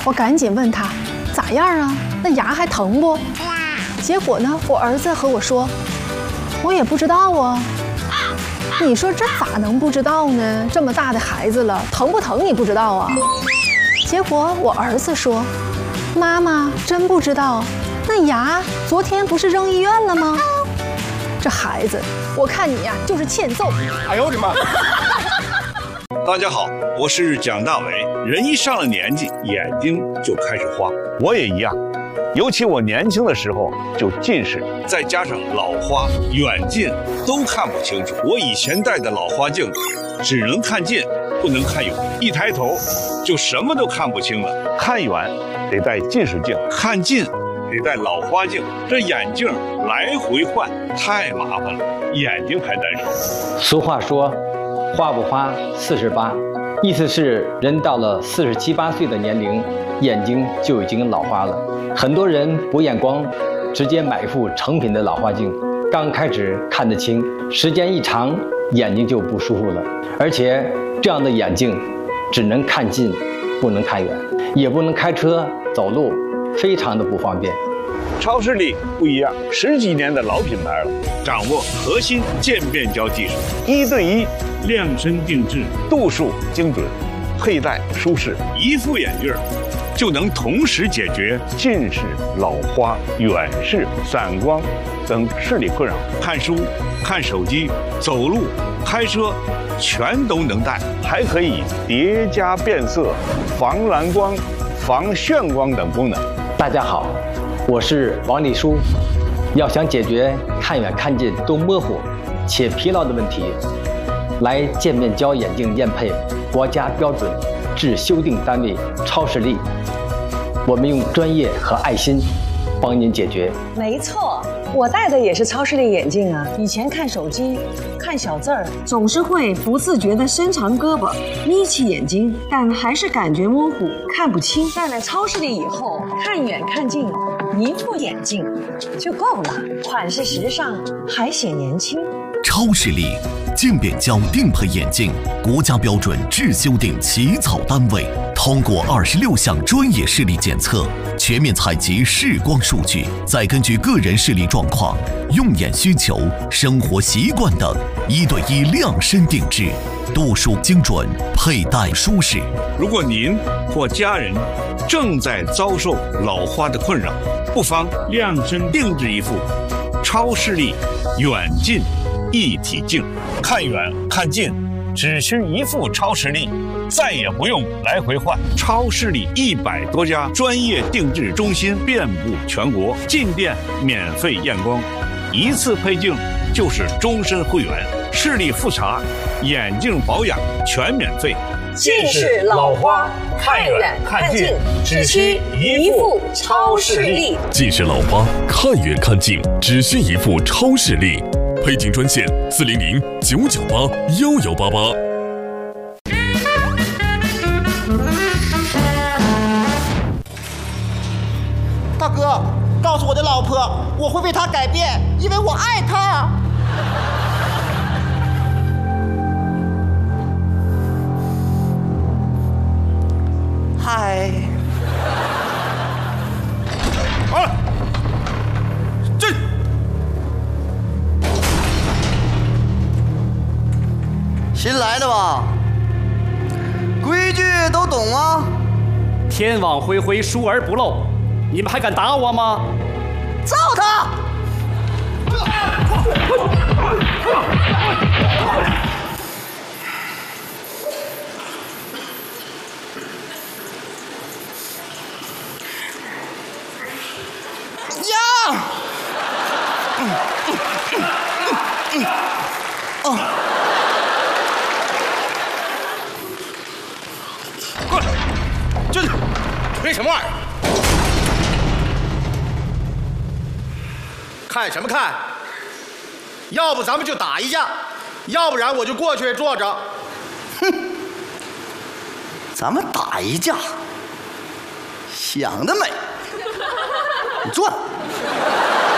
我赶紧问他咋样啊？那牙还疼不？结果呢，我儿子和我说，我也不知道啊。你说这咋能不知道呢？这么大的孩子了，疼不疼你不知道啊？结果我儿子说，妈妈真不知道，那牙昨天不是扔医院了吗？这孩子，我看你呀，就是欠揍。 哎呦我的妈！ 大家好，我是蒋大为。人一上了年纪，眼睛就开始花，我也一样。尤其我年轻的时候就近视，再加上老花，远近都看不清楚。我以前戴的老花镜只能看近，不能看远，一抬头就什么都看不清了。看远得戴近视镜，看近得戴老花镜，这眼镜来回换太麻烦了，眼睛还难受。 俗话说，花不花48，意思是人到了47、8岁的年龄，眼睛就已经老花了。很多人补眼光，直接买一副成品的老花镜，刚开始看得清，时间一长，眼睛就不舒服了。而且这样的眼镜只能看近，不能看远，也不能开车走路，非常的不方便。 超视力不一样，10几年的老品牌了，掌握核心渐变焦技术，1对1量身定制，度数精准，佩戴舒适，一副眼镜就能同时解决近视、老花、远视、散光等视力困扰。看书、看手机、走路、开车，全都能戴，还可以叠加变色、防蓝光、防眩光等功能。 大家好，我是王立书。要想解决看远看近都模糊且疲劳的问题，来渐变焦眼镜验配国家标准制修订单位超视力，我们用专业和爱心帮您解决。 没错，我戴的也是超视力眼镜啊。以前看手机看小字儿，总是会不自觉地伸长胳膊眯起眼睛，但还是感觉模糊看不清。戴了超视力以后，看远看近一副眼镜就够了，款式时尚还显年轻。 超视力渐变焦定配眼镜，国家标准制修订起草单位，通过26项专业视力检测，全面采集视光数据，再根据个人视力状况、用眼需求、生活习惯等，1对1量身定制，度数精准，佩戴舒适。 如果您或家人正在遭受老花的困扰，不妨量身定制一副超视力远近一体镜，看远看近只需一副超视力，再也不用来回换。超视力100多家专业定制中心遍布全国，进店免费验光，一次配镜就是终身会员，视力复查、眼镜保养全免费。 近视老花看远看近只需一副超视力。 近视老花看远看近只需一副超视力。配镜专线400-998-1188。 大哥，告诉我的老婆，我会为她改变，因为我爱她。嗨。 好了，这新来的吧？规矩都懂吗？ 天网恢恢，疏而不漏，你们还敢打我吗？ 揍他！呀！ 过来，这推什么玩意儿？看什么看？要不咱们就打一架，要不然我就过去坐着。 哼，咱们打一架，想得美！你坐。